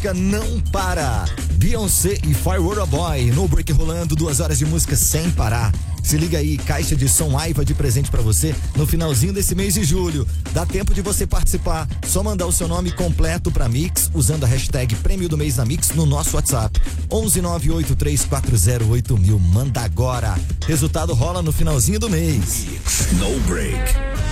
música não para. Beyoncé e Firework Boy no break rolando, 2 horas de música sem parar. Se liga aí, caixa de som Aiva de presente pra você no finalzinho desse mês de julho. Dá tempo de você participar. Só mandar o seu nome completo pra Mix usando a hashtag Prêmio do Mês na Mix no nosso WhatsApp 11983408000. Manda agora. Resultado rola no finalzinho do mês. No break.